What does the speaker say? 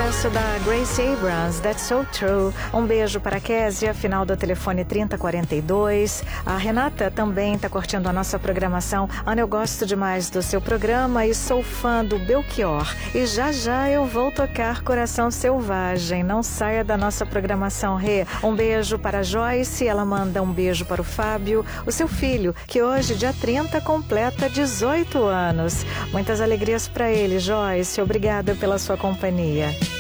sucesso da Grace Abrams, That's So True. Um beijo para a Késia, final do telefone 3042. A Renata também está curtindo a nossa programação. Ana, eu gosto demais do seu programa e sou fã do Belchior. E já já eu vou tocar Coração Selvagem. Não saia da nossa programação, Rê. Um beijo para a Joyce, ela manda um beijo para o Fábio, o seu filho, que hoje, dia 30, completa 18 anos. Muitas alegrias para ele, Joyce. Obrigada pela sua companhia.